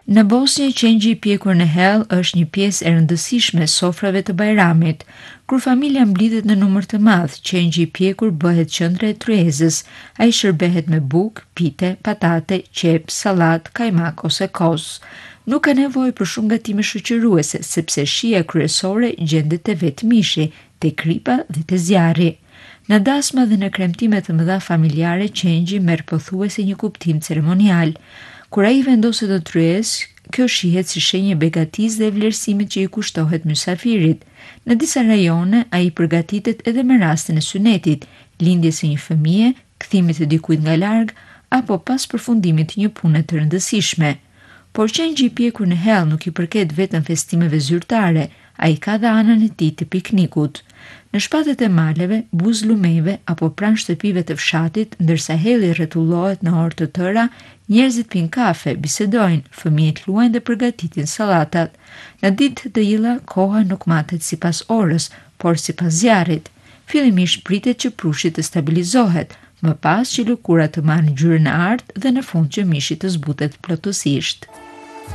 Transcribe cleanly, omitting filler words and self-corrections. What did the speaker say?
Në Bosnjë, qengji i pjekur në hell është një pjesë e rëndësishme e sofrave të Bajramit. Kur familja mblidhet në numër të madh, qengji i pjekur bëhet qendra e tryezës. Ai shërbehet me bukë, pite, patate, qep, sallat, kajmak ose kos. Nuk ka nevojë për shumë gatime shoqëruese, sepse shija kryesore gjendet te vetë mishi, te kripa dhe te zjarri. Në dasma dhe në kremtime të mëdha familjare, qengji merr pothuajse një kuptim ceremonial. Kur ai vendoset në tryezë, kjo shihet si shenjë begatisë dhe vlerësimit që i kushtohet mysafirit. Në disa rajone, ai përgatitet edhe me rastin e synetit, lindjes së një fëmije, kthimit të dikujt nga larg, apo pas përfundimit të një pune të rëndësishme. Por qengji i pjekur në hell nuk i përket vetëm festimeve zyrtare, ai ka dhe anën e tij të piknikut. Në shpatet e maleve, buzë lumeve apo pranë shtëpive të fshatit, ndërsa helli rretullohet në orë të tëra, njerëzit pinë kafe, bisedojnë, fëmijët luajnë dhe përgatitin sallatat. Në ditë të illa, koha nuk matet sipas orës, por sipas zjarrit. Fillimisht pritet që prushi të stabilizohet, më pas që lëkurat të marrin ngjyrën e artë dhe në fund që mishi të zbutet plotësisht.